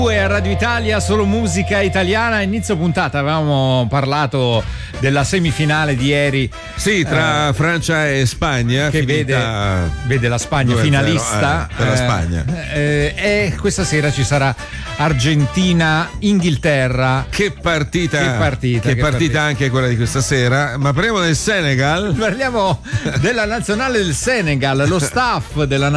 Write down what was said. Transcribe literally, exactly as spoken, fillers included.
A Radio Italia, solo musica italiana. Inizio puntata avevamo parlato della semifinale di ieri, sì, tra eh, Francia e Spagna, che vede, vede la Spagna finalista eh, per la Spagna. Eh, e questa sera ci sarà Argentina-Inghilterra. Che partita, che partita, che che partita, partita anche quella di questa sera. Ma parliamo del Senegal. Parliamo della nazionale del Senegal, lo staff della